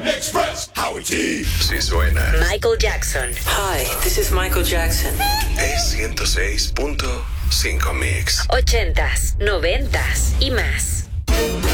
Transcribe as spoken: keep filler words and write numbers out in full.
Express Howie T. Si suena. Michael Jackson. Hi, this is Michael Jackson. Es ciento seis punto cinco Mix. Ochentas, noventas y más.